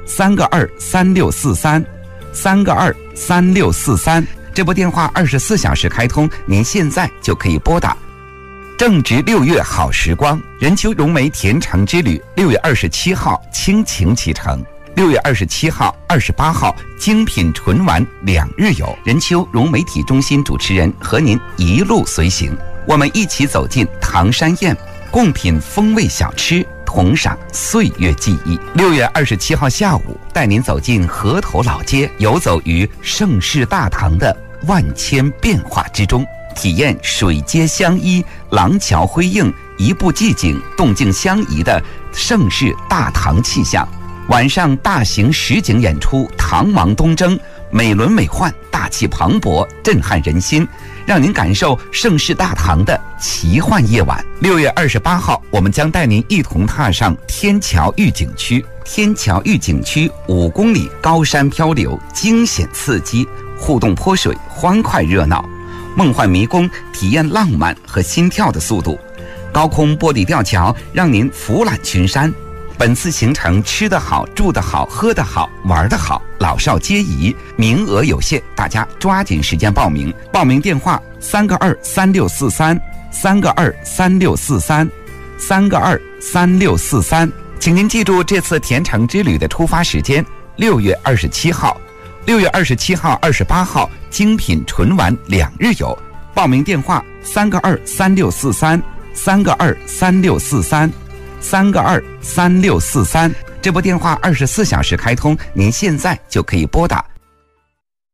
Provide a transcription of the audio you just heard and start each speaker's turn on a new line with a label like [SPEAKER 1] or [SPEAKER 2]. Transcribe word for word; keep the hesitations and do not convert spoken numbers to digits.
[SPEAKER 1] 三个二三六四三，三个二三六四三。这部电话二十四小时开通，您现在就可以拨打。正值六月好时光，任丘融媒甜橙之旅六月二十七号倾情启程，六月二十七号、二十八号精品纯玩两日游。任丘融媒体中心主持人和您一路随行，我们一起走进唐山宴，共品风味小吃，同赏岁月记忆。六月二十七号下午，带您走进河头老街，游走于盛世大唐的万千变化之中，体验水街相依、廊桥辉映、一步寂静、动静相宜的盛世大唐气象。晚上大型实景演出《唐王东征》，美轮美奂，大气磅礴，震撼人心，让您感受盛世大唐的奇幻夜晚。六月二十八号，我们将带您一同踏上天桥峪景区。天桥峪景区五公里高山漂流，惊险刺激，互动泼水，欢快热闹，梦幻迷宫，体验浪漫和心跳的速度。高空玻璃吊桥让您俯览群山。本次行程吃得好、住得好、喝得好、玩得好，老少皆宜，名额有限，大家抓紧时间报名。报名电话三个二三六四三，三个二三六四三，三个二三六四三。请您记住这次甜橙之旅的出发时间：六月二十七号。六月二十七号、二十八号精品纯玩两日游。报名电话三个二三六四三，三个二三六四三，三个二三六四三。这部电话二十四小时开通，您现在就可以拨打。